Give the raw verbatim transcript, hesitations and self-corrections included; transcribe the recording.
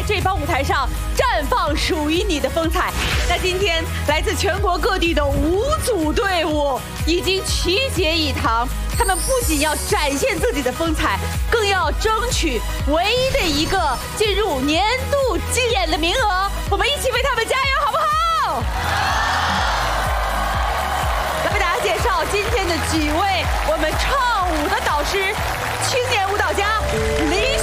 这帮舞台上绽放属于你的风采。那今天来自全国各地的五组队伍已经齐结一堂，他们不仅要展现自己的风采，更要争取唯一的一个进入年度竞演的名额。我们一起为他们加油，好不好？来为大家介绍今天的几位我们创舞的导师，青年舞蹈家李